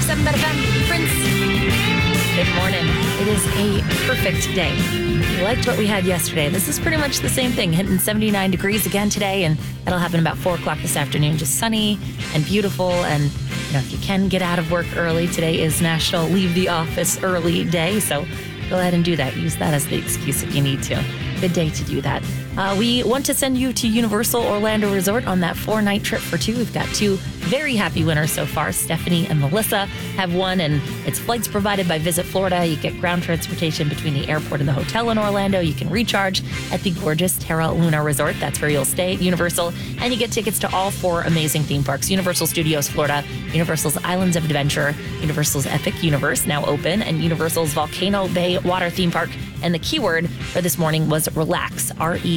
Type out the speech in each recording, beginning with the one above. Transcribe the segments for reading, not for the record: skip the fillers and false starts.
106.7 FM. Prince. Good morning. It is a perfect day. We liked what we had yesterday. This is pretty much the same thing, hitting 79 degrees again today, and that'll happen about 4 o'clock this afternoon. Just sunny and beautiful, and if you can get out of work early, today is National Leave the Office Early Day, so go ahead and do that. Use that as the excuse if you need to. Good day to do that. We want to send you to Universal Orlando Resort on that 4-night trip for two. We've got two very happy winners so far. Stephanie and Melissa have won, and it's flights provided by Visit Florida. You get ground transportation between the airport and the hotel in Orlando. You can recharge at the gorgeous Terra Luna Resort. That's where you'll stay at Universal. And you get tickets to all 4 amazing theme parks. Universal Studios Florida, Universal's Islands of Adventure, Universal's Epic Universe, now open, and Universal's Volcano Bay Water Theme Park. And the keyword for this morning was relax,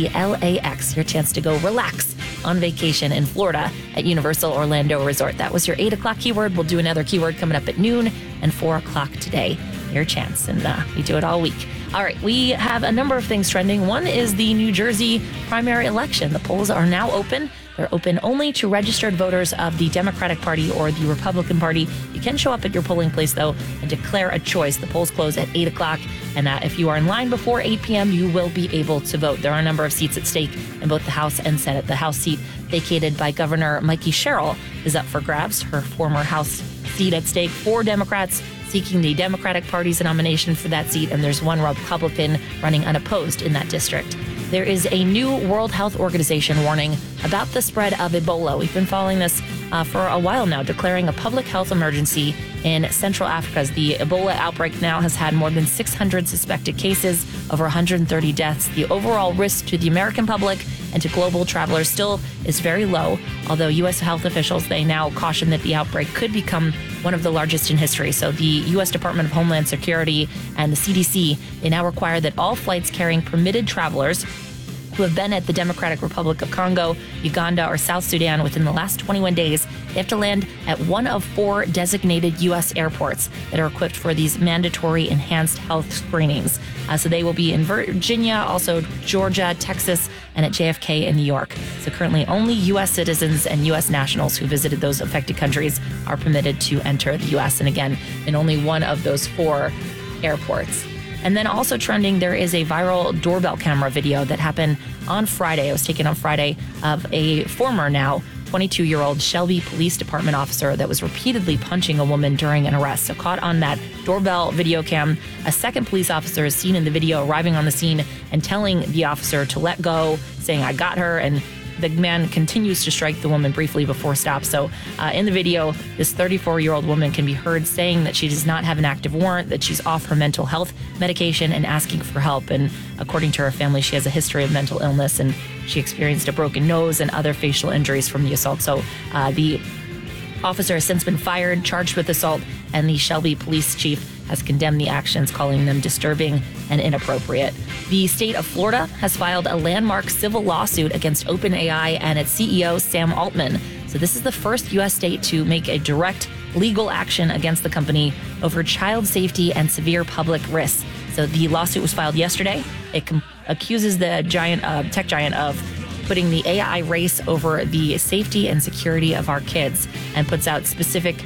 RELAX, your chance to go relax on vacation in Florida at Universal Orlando Resort. That was your 8 o'clock keyword. We'll do another keyword coming up at noon and 4 o'clock today. Your chance, and we do it all week. All right, we have a number of things trending. One is the New Jersey primary election. The polls are now open. They're open only to registered voters of the Democratic Party or the Republican Party. You can show up at your polling place, though, and declare a choice. The polls close at 8 o'clock, and if you are in line before 8 p.m., you will be able to vote. There are a number of seats at stake in both the House and Senate. The House seat vacated by Governor Mikey Sherrill is up for grabs. Her former House seat at stake. 4 Democrats seeking the Democratic Party's nomination for that seat, and there's 1 Republican running unopposed in that district. There is a new World Health Organization warning about the spread of Ebola. We've been following this for a while now, declaring a public health emergency in Central Africa. As the Ebola outbreak now has had more than 600 suspected cases, over 130 deaths. The overall risk to the American public and to global travelers still is very low, although U.S. health officials, they now caution that the outbreak could become one of the largest in history. So the U.S. Department of Homeland Security and the CDC, they now require that all flights carrying permitted travelers who have been at the Democratic Republic of Congo, Uganda, or South Sudan within the last 21 days, they have to land at one of 4 designated U.S. airports that are equipped for these mandatory enhanced health screenings. So they will be in Virginia, also Georgia, Texas, and at JFK in New York. So currently only U.S. citizens and U.S. nationals who visited those affected countries are permitted to enter the U.S. And again, in only one of those 4 airports. And then also trending, there is a viral doorbell camera video that happened on Friday. It was taken on Friday of a former now 22-year-old Shelby Police Department officer that was repeatedly punching a woman during an arrest. So caught on that doorbell video cam, a second police officer is seen in the video arriving on the scene and telling the officer to let go, saying, "I got her," and the man continues to strike the woman briefly before stop. So in the video, this 34-year-old woman can be heard saying that she does not have an active warrant, that she's off her mental health medication and asking for help. And according to her family, she has a history of mental illness, and she experienced a broken nose and other facial injuries from the assault. So the officer has since been fired, charged with assault, and the Shelby police chief has condemned the actions, calling them disturbing and inappropriate. The state of Florida has filed a landmark civil lawsuit against OpenAI and its CEO, Sam Altman. So this is the first U.S. state to make a direct legal action against the company over child safety and severe public risks. So the lawsuit was filed yesterday. It accuses the tech giant of putting the AI race over the safety and security of our kids, and puts out specific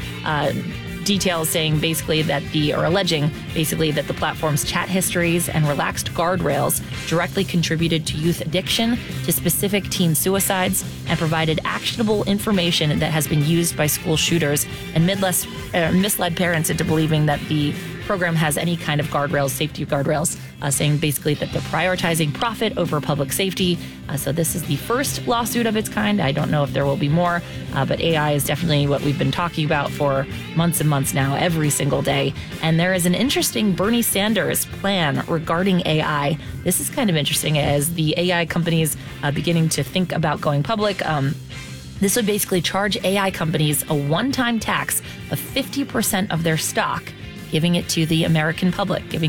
details saying alleging that the platform's chat histories and relaxed guardrails directly contributed to youth addiction, to specific teen suicides, and provided actionable information that has been used by school shooters and misled parents into believing that the program has any kind of safety guardrails, saying basically that they're prioritizing profit over public safety. So this is the first lawsuit of its kind. I don't know if there will be more, but AI is definitely what we've been talking about for months and months now, every single day. And there is an interesting Bernie Sanders plan regarding AI. This is kind of interesting as the AI companies beginning to think about going public. This would basically charge AI companies a one-time tax of 50% of their stock, giving it to the American public, giving